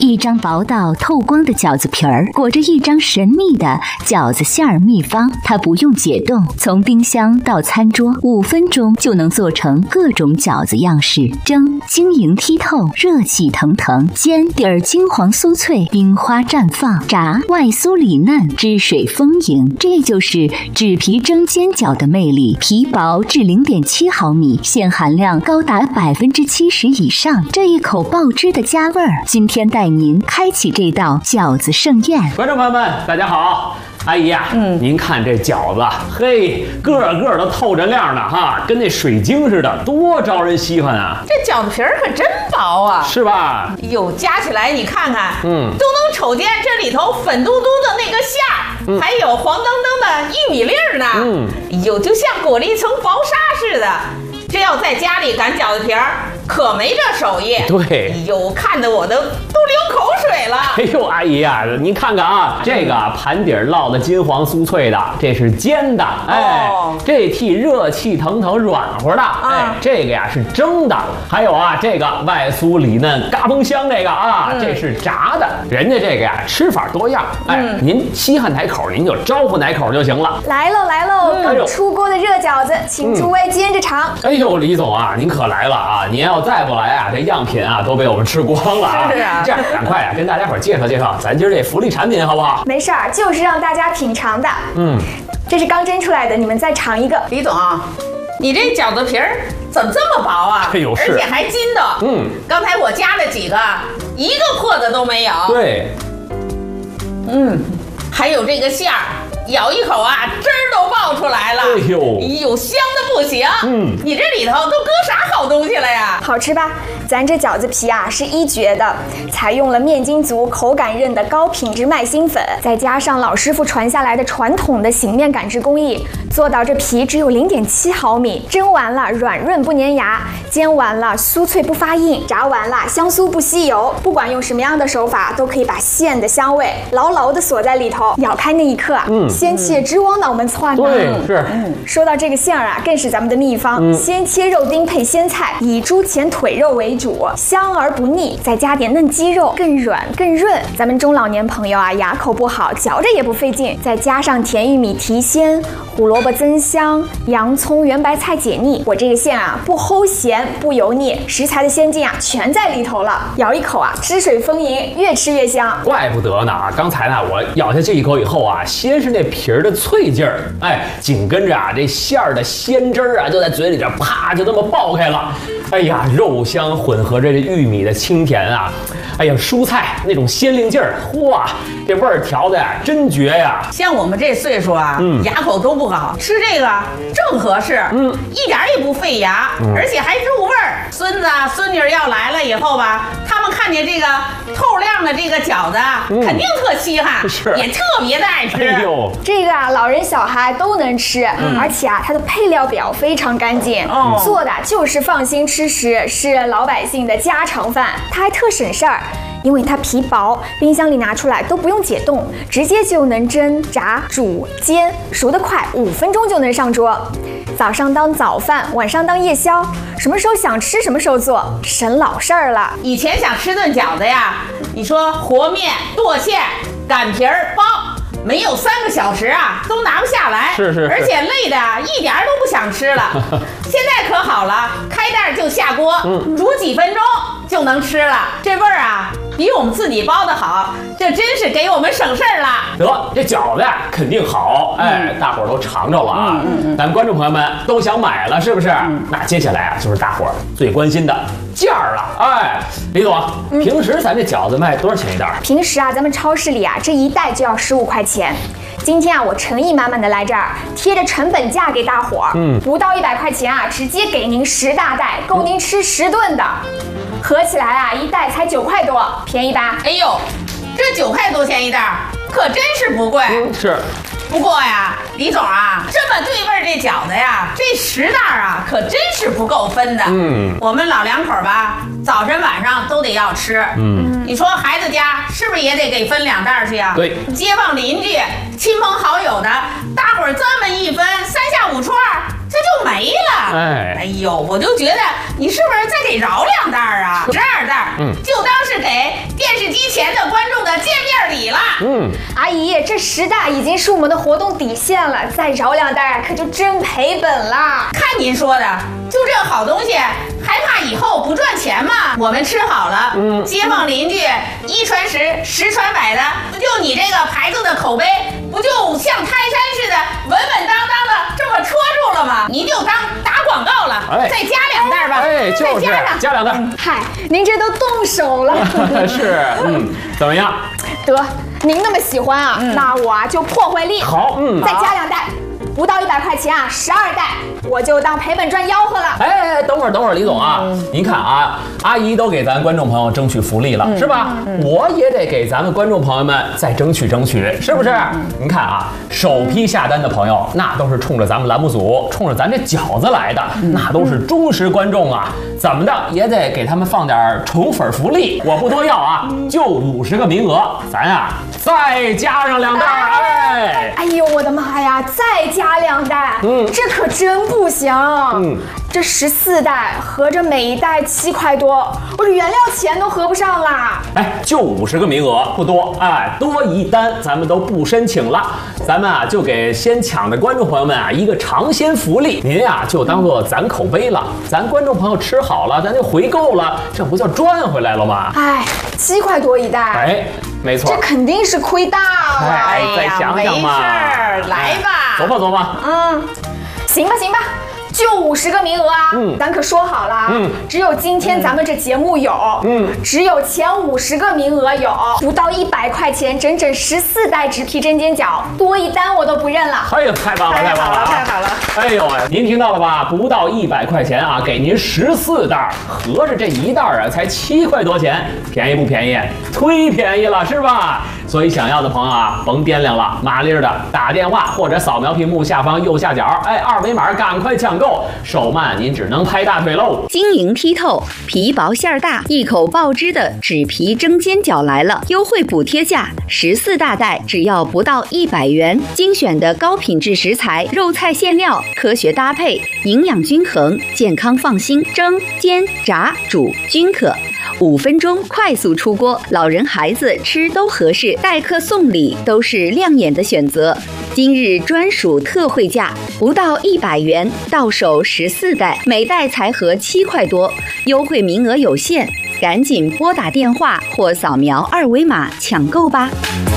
一张薄到透光的饺子皮儿，裹着一张神秘的饺子馅儿秘方。它不用解冻，从冰箱到餐桌5分钟就能做成各种饺子样式。蒸，晶莹剔透，热气腾腾；煎，底儿金黄酥脆，冰花绽放；炸，外酥里嫩，汁水丰盈。这就是纸皮蒸煎饺的魅力，皮薄至0.7毫米，馅含量高达70%以上。这一口爆汁的家味儿，今天带您开启这道饺子盛宴。 观众朋友们，大家好。阿姨呀，您看这饺子，嘿，个个都透着亮的哈，跟那水晶似的，多招人稀罕啊！ 这饺子皮儿可真薄啊， 是吧？ 哟，夹起来你看看，都能瞅见这里头粉嘟嘟的那个馅儿，还有黄澄澄的玉米粒儿呢，哟，就像裹了一层薄纱似的。这要在家里擀饺子皮儿，可没这手艺。 对， 哟，看得我都流口水了。 哎呦，阿姨呀，您看看啊，这个盘底烙的金黄酥脆的，这是煎的，哎，这屉热气腾腾软和的，哎，这个呀是蒸的，还有啊，这个外酥里嫩，嘎嘣香这个啊，这是炸的。人家这个呀吃法多样，哎，您稀罕哪口您就招呼哪口就行了。 来喽来喽，刚出锅的热饺子，请诸位接着尝。 哎呦，李总啊，您可来了啊！您要再不来啊，这样品啊都被我们吃光了啊！ 是啊， 这样赶快啊，跟大家伙介绍介绍咱今儿这福利产品好不好？ 没事儿，就是让大家品尝的。这是刚蒸出来的，你们再尝一个。 李总，你这饺子皮儿怎么这么薄啊？ 哎呦，是， 而且还筋的。刚才我夹了几个，一个破的都没有。 对。 还有这个馅儿。咬一口啊，汁儿都爆出来了！哎呦，香的不行！你这里头都搁啥好东西了呀？ 好吃吧？咱这饺子皮啊是一绝的，采用了面筋足、口感韧的高品质麦芯粉，再加上老师傅传下来的传统的醒面擀制工艺，做到这皮只有0.7毫米，蒸完了软润不粘牙，煎完了酥脆不发硬，炸完了香酥不吸油。不管用什么样的手法，都可以把馅的香味牢牢的锁在里头。咬开那一刻啊，鲜气直往脑门窜。 对，是。 说到这个馅儿啊，更是咱们的秘方。先切肉丁配鲜菜，以猪前腿肉为主，香而不腻，再加点嫩鸡肉，更软更润。咱们中老年朋友啊，牙口不好，嚼着也不费劲，再加上甜玉米提鲜，胡萝卜增香，洋葱、圆白菜解腻。我这个馅啊，不齁咸，不油腻，食材的先进啊，全在里头了。咬一口啊，汁水丰盈，越吃越香。 怪不得呢，刚才呢，我咬下这一口以后啊，先是那皮儿的脆劲儿，哎，紧跟着啊，这馅儿的鲜汁儿啊，就在嘴里这啪就这么爆开了。哎呀，肉香混合着这玉米的清甜啊，哎呀，蔬菜那种鲜灵劲儿，嚯，这味儿调的呀，真绝呀！ 像我们这岁数啊，牙口都不好，吃这个正合适，一点也不费牙，而且还入味儿。孙子孙女要来了以后吧，他们看见这个透亮的这个饺子，肯定特稀罕，也特别的爱吃。 哎呦， 这个啊，老人小孩都能吃，而且啊，它的配料表非常干净，做的就是放心吃食，是老百姓的家常饭。它还特省事儿，因为它皮薄，冰箱里拿出来都不用解冻，直接就能蒸、炸、煮、煎，熟得快，5分钟就能上桌。早上当早饭，晚上当夜宵，什么时候想吃什么时候做，省老事儿了。 以前想吃顿饺子呀，你说和面、剁馅、擀皮儿、包，没有3个小时啊，都拿不下来。 是， 而且累的一点都不想吃了。现在可好了，开袋就下锅，煮几分钟就能吃了。这味儿啊，比我们自己包的好，这真是给我们省事儿了。 得，这饺子呀肯定好，哎，大伙儿都尝着了啊。咱们观众朋友们都想买了，是不是？那接下来啊，就是大伙儿最关心的价儿了。哎，李总，平时咱这饺子卖多少钱一袋？ 平时啊，咱们超市里啊，这一袋就要15块钱。今天啊，我诚意满满的来这儿，贴着成本价给大伙儿，不到100块钱啊，直接给您10大袋，够您吃10顿的。合起来啊，一袋才9块多，便宜吧？ 哎呦，这9块多钱一袋，可真是不贵。 是。 不过呀，李总啊，这么对味儿这饺子呀，这10袋啊，可真是不够分的。我们老两口吧，早晨晚上都得要吃。你说孩子家是不是也得给分2袋去呀？ 对， 街坊邻居、亲朋好友的，大伙儿这么一分，3下5除2， 这就没了。哎呦，我就觉得你是不是再给饶2袋啊？12袋，就当是给电视机前的观众的见面礼了。 阿姨，这10袋已经是我们的活动底线了，再饶2袋可就真赔本了。 看您说的，就这好东西，还怕以后不赚钱吗？我们吃好了，街坊邻居1传10，10传100的，就你这个牌子的口碑，不就像泰山似的稳稳当当的这么戳住了吗？您就当打广告了，再加2袋吧。 就是加2袋。 嗨，您这都动手了。 是，怎么样？ 得，您那么喜欢啊，那我就破坏力。 好， 再加2袋。不到100块钱啊，12袋，我就当赔本赚吆喝了。 等会儿，李总啊，您看啊，阿姨都给咱观众朋友争取福利了，是吧？我也得给咱们观众朋友们再争取，是不是？您看啊，首批下单的朋友，那都是冲着咱们栏目组，冲着咱这饺子来的，那都是忠实观众啊，怎么的也得给他们放点宠粉福利。我不多要啊，就50个名额，咱啊再加上2袋。 哎呦，我的妈呀，再加2袋，这可真不行。这14袋合着每1袋7块多，我这原料钱都合不上啦。 就50个名额，不多，多1单咱们都不申请了。咱们啊就给先抢的观众朋友们啊一个尝鲜福利，您啊就当做咱口碑了，咱观众朋友吃好了，咱就回购了，这不叫赚回来了吗 ？7块多1袋， 没错， 这肯定是亏大了。 再想想嘛， 没事，来吧， 走吧。 行吧。就50个名额啊，咱可说好了，只有今天咱们这节目有，只有前50个名额有，不到100块钱，整整14袋纸皮针尖饺，多1单我都不认了。 哎呦，太棒了！哎呦喂，您听到了吧？不到100块钱啊，给您14袋，合着这1袋啊才7块多钱，便宜不便宜？忒便宜了是吧？所以想要的朋友啊，甭掂量了，麻利的打电话或者扫描屏幕下方右下角，2维码赶快抢购，手慢您只能拍大腿喽。 晶莹剔透，皮薄馅儿大，一口爆汁的纸皮蒸煎饺来了，优惠补贴价14大袋只要不到100元，精选的高品质食材，肉菜馅料，科学搭配，营养均衡，健康放心，蒸、煎、炸、煮均可。5分钟快速出锅，老人孩子吃都合适，待客送礼都是亮眼的选择。今日专属特惠价，不到100元，到手14袋，每袋才合7块多，优惠名额有限，赶紧拨打电话或扫描2维码抢购吧。